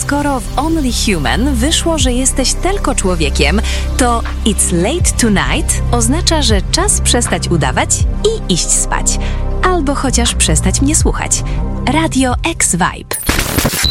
skoro w Only Human wyszło, że jesteś tylko człowiekiem, to It's late tonight oznacza, że czas przestać udawać i iść spać. Albo chociaż przestać mnie słuchać. Radio X Vibe.